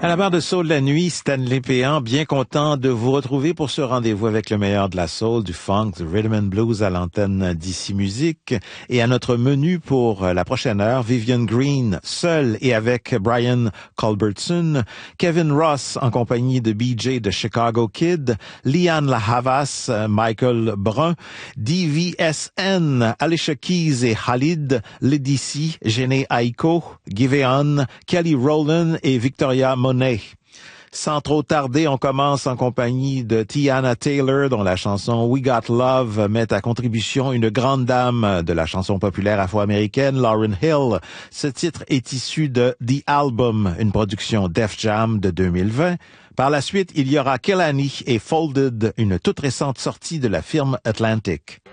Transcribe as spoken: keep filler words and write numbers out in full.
À la barre de Soul de la nuit, Stanley Péan, bien content de vous retrouver pour ce rendez-vous avec le meilleur de la soul, du funk, du rhythm and blues à l'antenne d'Ici Musique. Et à notre menu pour la prochaine heure, Vivian Green, seul et avec Brian Culbertson, Kevin Ross en compagnie de B J de Chicago Kid, Liane La Havas, Michael Brun, D V S N, Alicia Keys et Khalid, Ledisi, Jhené Aiko, Giveon, Kelly Rowland et Victoria Monet. Sans trop tarder, on commence en compagnie de Teyana Taylor, dont la chanson We Got Love met à contribution une grande dame de la chanson populaire afro-américaine, Lauryn Hill. Ce titre est issu de The Album, une production Def Jam de deux mille vingt. Par la suite, il y aura Kehlani et Folded, une toute récente sortie de la firme Atlantic.